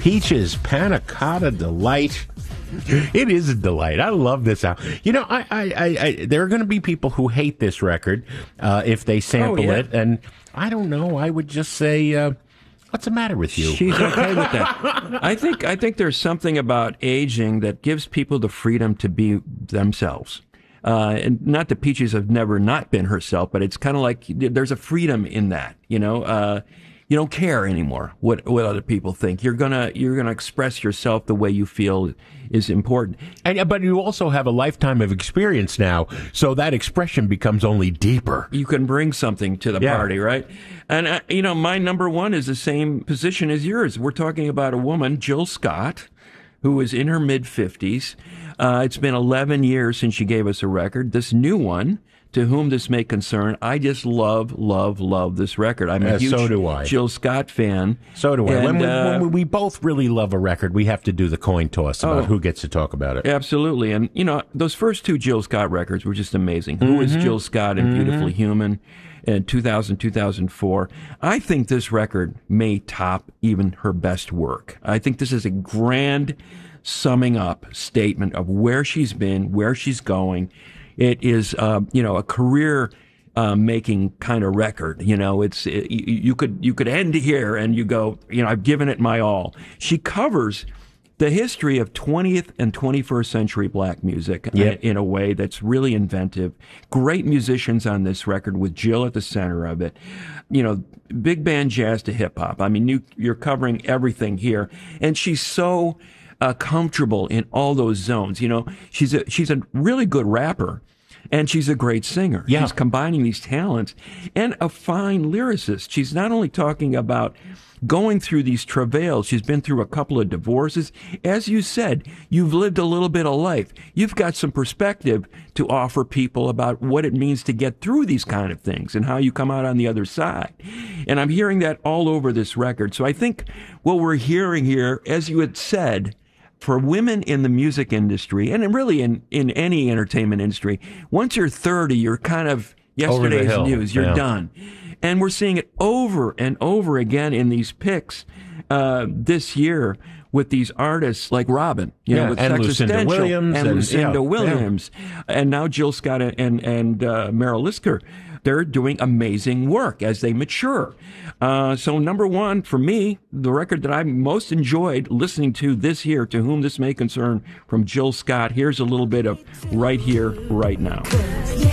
Peaches, Panna Cotta Delight. It is a delight. I love this album. You know, there are going to be people who hate this record if they sample it, and I don't know. I would just say, what's the matter with you? She's okay with that. I think there's something about aging that gives people the freedom to be themselves. And not that Peaches have never not been herself, but it's kind of like there's a freedom in that, you know. You don't care anymore what other people think. You're gonna express yourself the way you feel is important. But you also have a lifetime of experience now, so that expression becomes only deeper. You can bring something to the party, right? And you know, my number one is the same position as yours. We're talking about a woman, Jill Scott, who is in her mid-50s. It's been 11 years since she gave us a record. This new one, To Whom This May Concern, I just love this record. I'm a huge so do I. Jill Scott fan. So do I. And, when we both really love a record, we have to do the coin toss about who gets to talk about it. Absolutely. And, you know, those first two Jill Scott records were just amazing. Who is Jill Scott and Beautifully Human in 2000, 2004. I think this record may top even her best work. I think this is a grand summing up statement of where she's been, where she's going. It is, you know, a career making kind of record. You know, you could end here and you go, you know, I've given it my all. She covers the history of 20th and 21st century black music in a way that's really inventive. Great musicians on this record with Jill at the center of it. You know, big band jazz to hip hop. I mean, you're covering everything here, and she's so comfortable in all those zones. You know, she's a really good rapper, and she's a great singer. Yeah. She's combining these talents, and a fine lyricist. She's not only talking about going through these travails. She's been through a couple of divorces. As you said, you've lived a little bit of life. You've got some perspective to offer people about what it means to get through these kind of things and how you come out on the other side. And I'm hearing that all over this record. So I think what we're hearing here, as you had said, for women in the music industry, and really in any entertainment industry, once you're 30, you're kind of yesterday's news. You're done. And we're seeing it over and over again in these picks this year with these artists like Robin, you know, with and Sex Lucinda Essential, Williams, and Lucinda Williams, and now Jill Scott and Meryl Lisker. They're doing amazing work as they mature. So number one, for me, the record that I most enjoyed listening to this year, To Whom This May Concern, from Jill Scott. Here's a little bit of Right Here, Right Now.